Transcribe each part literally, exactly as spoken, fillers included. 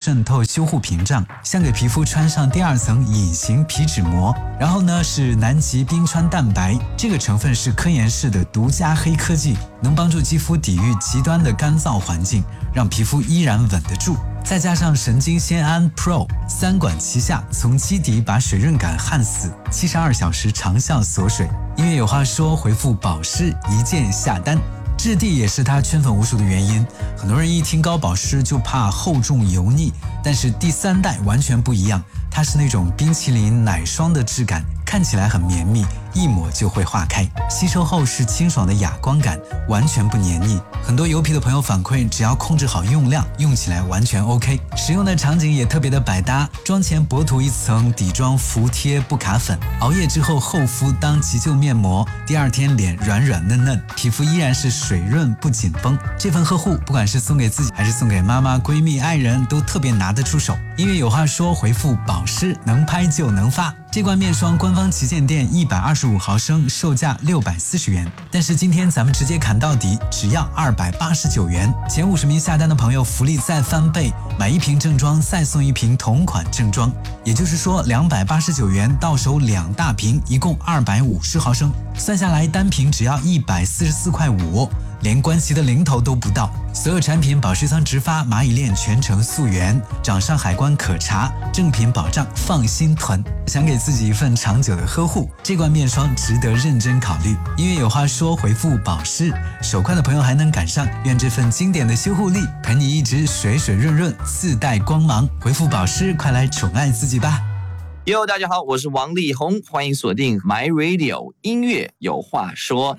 渗透修护屏障，像给皮肤穿上第二层隐形皮脂膜。然后呢是南极冰川蛋白，这个成分是科颜氏的独家黑科技，能帮助肌肤抵御极端的干燥环境，让皮肤依然稳得住。再加上神经酰胺 Pro， 三管齐下，从基底把水润感焊死，七十二小时长效锁水。音乐有话说，回复保湿一键下单。质地也是它圈粉无数的原因，很多人一听高保湿就怕厚重油腻，但是第三代完全不一样，它是那种冰淇淋奶霜的质感，看起来很绵密，一抹就会化开，吸收后是清爽的哑光感，完全不黏腻。很多油皮的朋友反馈，只要控制好用量，用起来完全 OK。 使用的场景也特别的百搭，妆前薄涂一层底妆服帖不卡粉，熬夜之后厚敷当急救面膜，第二天脸软软嫩嫩，皮肤依然是水润不紧绷。这份呵护不管是送给自己还是送给妈妈、闺蜜、爱人，都特别拿得出手。音乐有话说，回复保湿能拍就能发。这罐面霜官方旗舰店一百二十五毫升，售价六百四十元，但是今天咱们直接砍到底，只要二百八十九元。前五十名下单的朋友福利再翻倍，买一瓶正装再送一瓶同款正装，也就是说两百八十九元到手两大瓶，一共二百五十毫升，算下来单瓶只要一百四十四块五，连关系的零头都不到。所有产品保湿仓直发，蚂蚁链全程溯源，掌上海关可查，正品保障放心囤。想给自己一份长久的呵护，这罐面霜值得认真考虑。音乐有话说，回复保湿，手快的朋友还能赶上，愿这份经典的修护力陪你一直水水润润，自带光芒。回复保湿，快来宠爱自己吧。 哟，大家好，我是王力宏，欢迎锁定 My Radio 音乐有话说。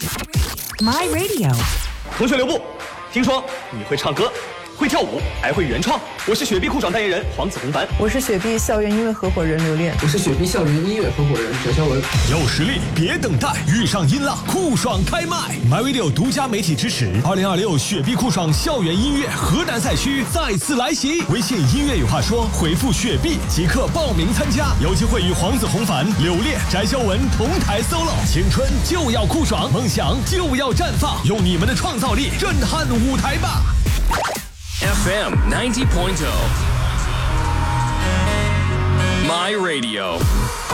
My Radio。 同学留步，听说你会唱歌，会跳舞，还会原创。我是雪碧酷爽代言人黄子弘凡， 我是雪碧校园音乐合伙人刘恋， 我是雪碧校园音乐合伙人翟潇闻。 有实力别等待，遇上音浪酷爽开麦。 MyRadio 独家媒体支持，二零二六雪碧酷爽校园音乐河南赛区再次来袭。微信音乐有话说，回复雪碧即刻报名参加，有机会与黄子弘凡、刘恋、翟潇闻同台 solo。青春就要酷爽，梦想就要绽放，用你们的创造力震撼舞台吧。 F M ninety point oh My Radio